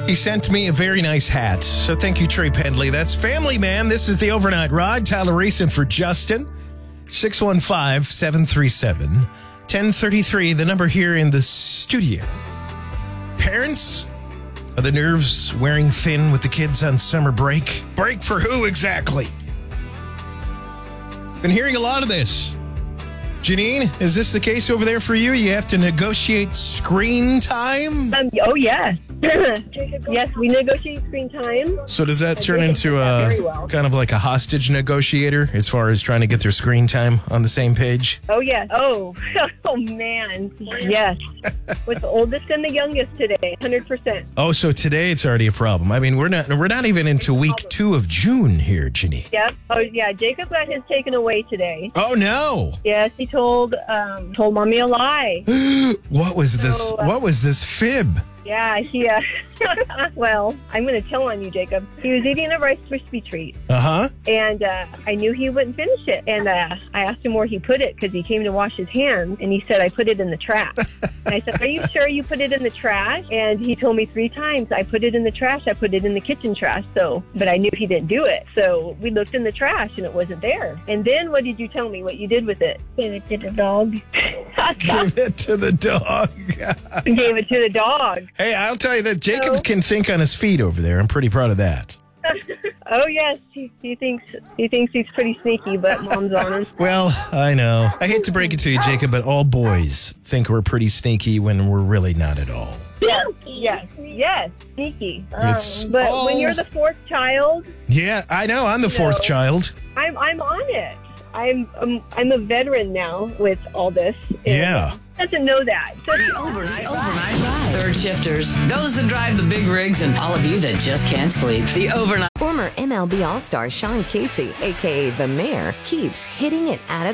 He sent me a very nice hat. So thank you, Trey Pendley. That's Family Man. This is the Overnight Ride. Tyler Reese and for Justin. 615-737-1033. The number here in the studio. Parents, are the nerves wearing thin with the kids on summer break? Break for who exactly? Been hearing a lot of this. Janine, is this the case over there for you? You have to negotiate screen time? Oh, yeah. Yes, we negotiate screen time. So does that turn into kind of like a hostage negotiator as far as trying to get their screen time on the same page? Oh, yeah. Oh, man. Yes. With the oldest and the youngest today, 100%. Oh, so today it's already a problem. I mean, we're not even into week 2 of June here, Janine. Yep. Oh, yeah. Jacob got his taken away today. Oh, no. Yes, he told mommy a lie. What was this? What was this fib? Yeah, well, I'm going to tell on you, Jacob. He was eating a Rice Krispie treat. Uh-huh. And I knew he wouldn't finish it. And I asked him where he put it because he came to wash his hands. And he said, I put it in the trash. And I said, are you sure you put it in the trash? And he told me 3 times, I put it in the trash. I put it in the kitchen trash. But I knew he didn't do it. So we looked in the trash and it wasn't there. And then what did you tell me what you did with it? Gave it to the dog. Give it to the dog. Gave it to the dog. Hey, I'll tell you that Jacob can think on his feet over there. I'm pretty proud of that. Oh, yes. He thinks he's pretty sneaky, but mom's on him. Well, I know. I hate to break it to you, Jacob, but all boys think we're pretty sneaky when we're really not at all. Yes, sneaky. It's but all... when you're the 4th child... Yeah, I know. I'm the 4th child. I'm on it. I'm a veteran now with all this. Yeah. Doesn't know that. The overnight ride. Third shifters, those that drive the big rigs, and all of you that just can't sleep. The overnight. Former MLB All-Star Sean Casey, a.k.a. The Mayor, keeps hitting it out of